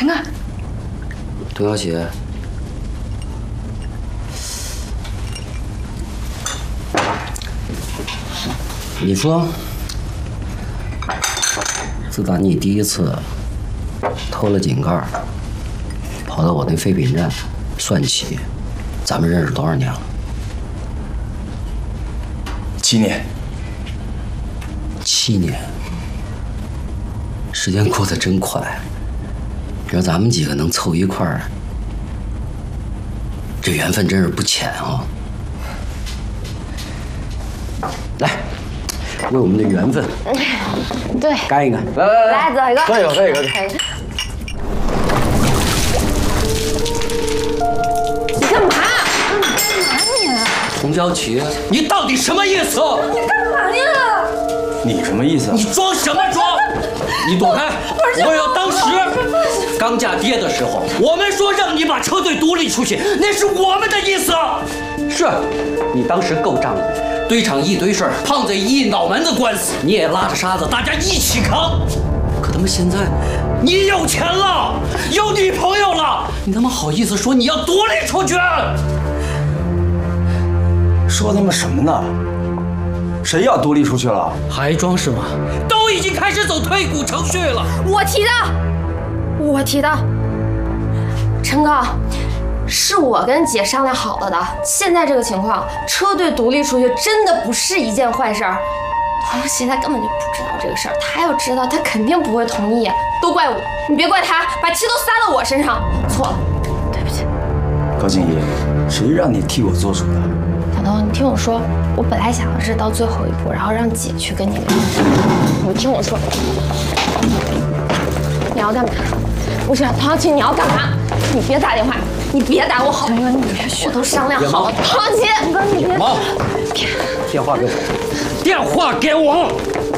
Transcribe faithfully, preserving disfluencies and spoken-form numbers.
陈哥， 董小喜，你说，自打你第一次偷了井盖，跑到我那废品站算起，咱们认识多少年了？ 七年。 七年，时间过得真快。你说咱们几个能凑一块儿，这缘分真是不浅啊！来，为我们的缘分， 对， 干一个！ 来来来， 来，走一个， 喝一个，喝一个。 喝一个。你干嘛？干嘛你？ 童小启，你到底什么意思？ 你干嘛呀？ 你什么意思？ 你装什么装？你躲开！我要当时刚嫁爹的时候，我们说让你把车队独立出去，那是我们的意思。是，你当时够仗义，堆场一堆事儿，胖子一脑门子官司，你也拉着沙子，大家一起扛。可他妈现在，你有钱了，有女朋友了，你他妈好意思说你要独立出去？ 说他妈什么呢？谁要独立出去了？ 还装是吗？都已经开始走退股程序了。 我提的，我提的。陈哥，是我跟姐商量好了的。现在这个情况，车队独立出去真的不是一件坏事儿。童现在根本就不知道这个事儿，他要知道，他肯定不会同意。都怪我，你别怪他，把气都撒到我身上。错了，对不起。 高静怡，谁让你替我做主的？ 小东，你听我说，我本来想的是到最后一步，然后让姐去跟你聊。你听我说，你要干嘛？不是唐小琪，你要干嘛？你别打电话，你别打我好。陈哥，你别学，我都商量好了。唐小琪，哥，你别忙，电话给我，电话给我。